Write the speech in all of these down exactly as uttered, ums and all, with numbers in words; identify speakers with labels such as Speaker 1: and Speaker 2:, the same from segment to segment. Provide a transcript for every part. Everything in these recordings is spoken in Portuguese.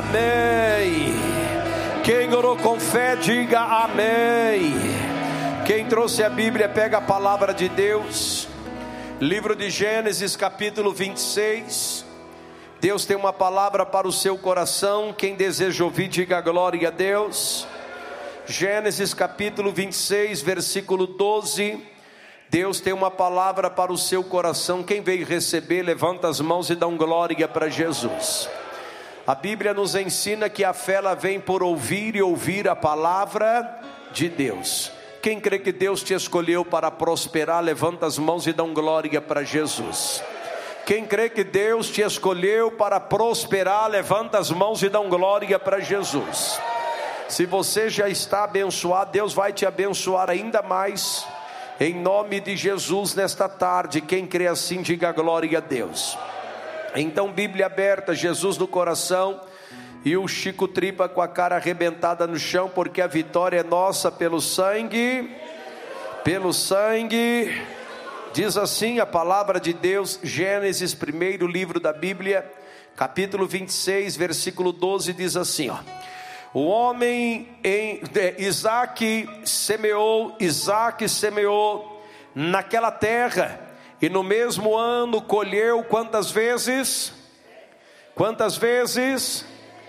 Speaker 1: amém. Quem orou com fé, diga amém. Quem trouxe a Bíblia, pega a palavra de Deus. Livro de Gênesis, capítulo vinte e seis. Deus tem uma palavra para o seu coração. Quem deseja ouvir, diga glória a Deus. Gênesis capítulo vinte e seis, versículo doze. Deus tem uma palavra para o seu coração. Quem veio receber, levanta as mãos e dá um glória para Jesus. A Bíblia nos ensina que a fé ela vem por ouvir e ouvir a palavra de Deus. Quem crê que Deus te escolheu para prosperar, levanta as mãos e dá um glória para Jesus. Quem crê que Deus te escolheu para prosperar, levanta as mãos e dá um glória para Jesus. Se você já está abençoado, Deus vai te abençoar ainda mais, em nome de Jesus, nesta tarde. Quem crê assim, diga glória a Deus. Então, Bíblia aberta, Jesus no coração, e o Chico Tripa com a cara arrebentada no chão, porque a vitória é nossa pelo sangue, pelo sangue, diz assim a palavra de Deus. Gênesis, primeiro livro da Bíblia, capítulo vinte e seis, versículo doze, diz assim, ó: o homem em Isaac semeou, Isaac semeou naquela terra, e no mesmo ano colheu quantas vezes? Quantas vezes?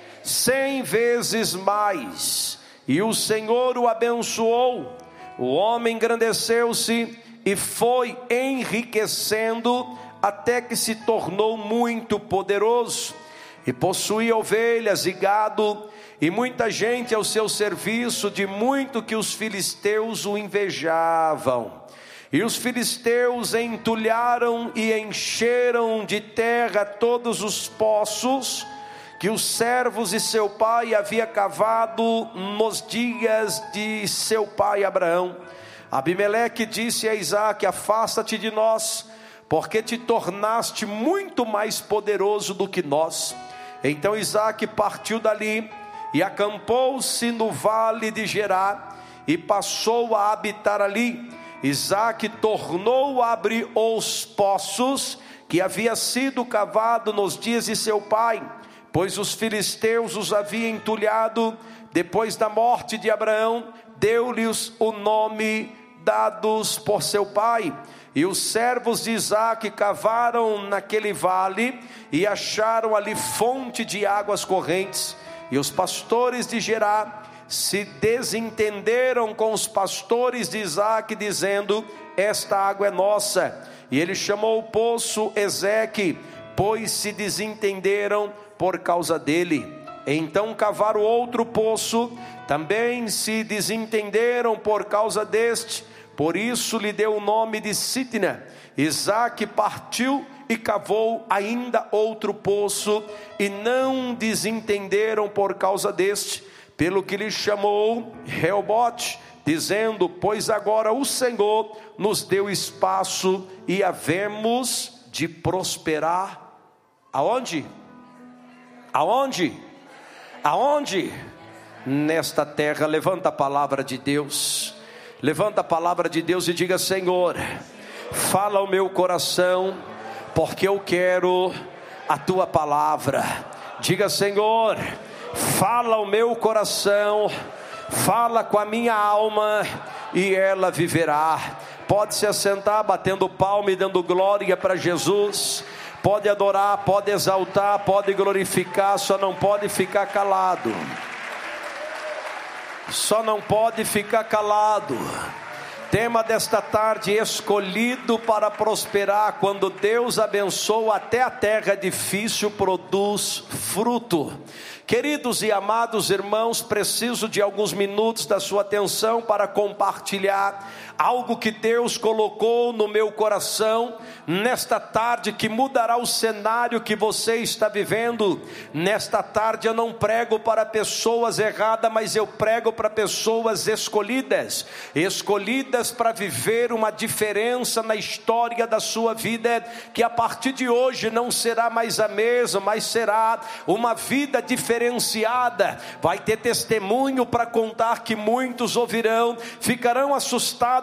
Speaker 1: Cem vezes mais. E o Senhor o abençoou. O homem engrandeceu-se e foi enriquecendo, até que se tornou muito poderoso, e possuía ovelhas e gado, e muita gente ao seu serviço, de muito que os filisteus o invejavam. E os filisteus entulharam e encheram de terra todos os poços que os servos de seu pai havia cavado nos dias de seu pai Abraão. Abimeleque disse a Isaque: afasta-te de nós, porque te tornaste muito mais poderoso do que nós. Então Isaque partiu dali e acampou-se no vale de Gerar, e passou a habitar ali. Isaque tornou a abrir os poços que havia sido cavado nos dias de seu pai, pois os filisteus os haviam entulhado. Depois da morte de Abraão, deu-lhes o nome dados por seu pai. E os servos de Isaque cavaram naquele vale e acharam ali fonte de águas correntes. E os pastores de Gerar se desentenderam com os pastores de Isaque, dizendo: esta água é nossa. E ele chamou o poço Ezeque, pois se desentenderam por causa dele. Então cavaram outro poço, também se desentenderam por causa deste, por isso lhe deu o nome de Sitna. Isaque partiu e cavou ainda outro poço, e não desentenderam por causa deste, pelo que lhe chamou Reobote, dizendo: pois agora o Senhor nos deu espaço e havemos de prosperar. Aonde? Aonde? Aonde? Nesta terra. Levanta a palavra de Deus, levanta a palavra de Deus e diga: Senhor, fala ao meu coração, porque eu quero a tua palavra. Diga: Senhor, fala ao meu coração, fala com a minha alma, e ela viverá. Pode se assentar, batendo palma e dando glória para Jesus. Pode adorar, pode exaltar, pode glorificar, só não pode ficar calado. Só não pode ficar calado. Tema desta tarde: escolhido para prosperar. Quando Deus abençoa, até a terra difícil produz fruto. Queridos e amados irmãos, preciso de alguns minutos da sua atenção para compartilhar algo que Deus colocou no meu coração nesta tarde, que mudará o cenário que você está vivendo. Nesta tarde eu não prego para pessoas erradas, mas eu prego para pessoas escolhidas, escolhidas para viver uma diferença na história da sua vida, que a partir de hoje não será mais a mesma, mas será uma vida diferenciada. Vai ter testemunho para contar que muitos ouvirão, ficarão assustados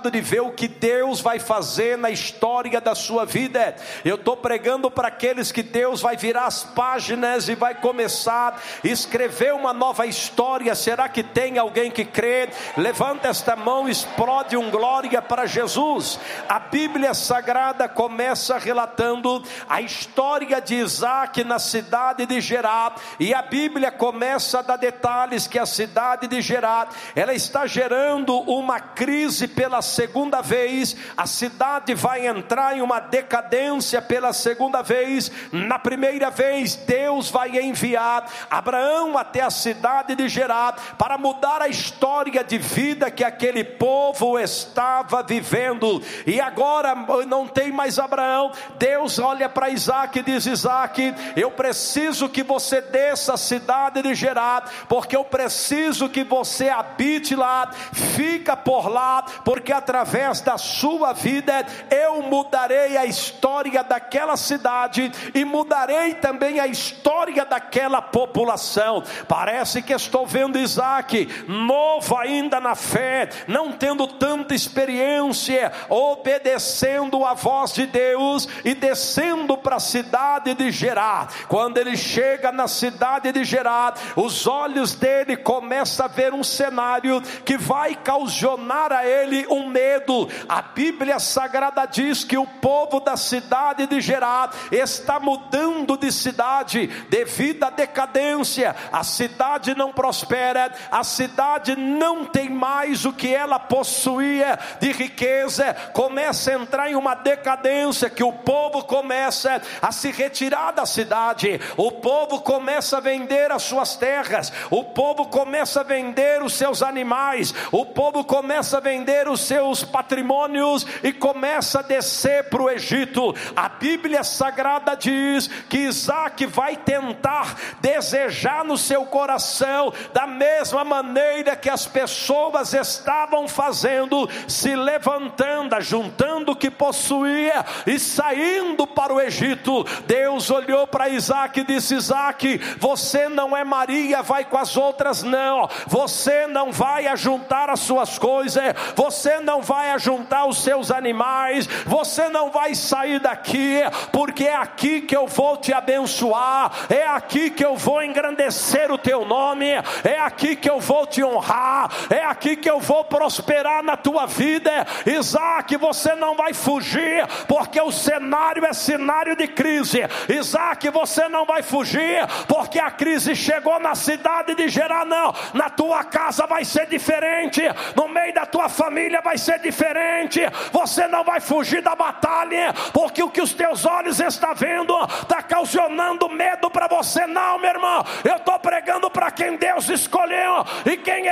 Speaker 1: empolgado de ver o que Deus vai fazer na história da sua vida. Eu estou pregando para aqueles que Deus vai virar as páginas e vai começar a escrever uma nova história. Será que tem alguém que crê? Levanta esta mão, explode um glória para Jesus. A Bíblia Sagrada começa relatando a história de Isaac na cidade de Gerar, e a Bíblia começa a dar detalhes que a cidade de Gerar, ela está gerando uma crise pela segunda vez. A cidade vai entrar em uma decadência pela segunda vez. Na primeira vez, Deus vai enviar Abraão até a cidade de Gerar para mudar a história de vida que aquele povo estava vivendo. E agora não tem mais Abraão. Deus olha para Isaac e diz: Isaac, eu preciso que você desça a cidade de Gerar, porque eu preciso que você habite lá, fica por lá, porque através da sua vida eu mudarei a história daquela cidade e mudarei também a história daquela população. Parece que estou vendo Isaac novo ainda na fé, não tendo tanta experiência, obedecendo a voz de Deus e descendo para a cidade de Gerar. Quando ele chega na cidade de Gerar, os olhos dele começam a ver um cenário que vai causar a ele um medo. A Bíblia Sagrada diz que o povo da cidade de Gerar está mudando de cidade devido à decadência. A cidade não prospera, a cidade não tem mais o que ela possuía de riqueza, começa a entrar em uma decadência, que o povo começa a se retirar da cidade, o povo começa a vender as suas terras, o povo começa a vender os seus animais, o povo começa a vender os seus patrimônios e começa a descer para o Egito. A Bíblia Sagrada diz que Isaac vai tentar desejar no seu coração da mesma maneira que as pessoas estavam fazendo, se levantando, juntando o que possuía e saindo para o Egito. Deus olhou para Isaac e disse: Isaac, você não é Maria, vai com as outras não, você não vai ajuntar as suas coisas, você não vai ajuntar os seus animais, você não vai sair daqui, porque é aqui que eu vou te abençoar, é aqui que eu vou engrandecer o teu nome, é aqui que eu vou te honrar, é aqui que eu vou prosperar na tua vida. Isaac, você não vai fugir, porque o cenário é cenário de crise. Isaac, você não vai fugir, porque a crise chegou na cidade de Gerar. Não, na tua casa vai ser diferente, no meio da tua família vai ser diferente. Você não vai fugir da batalha, porque o que os teus olhos estão vendo está causando medo para você. Não, meu irmão, eu estou pregando para quem Deus escolheu, e quem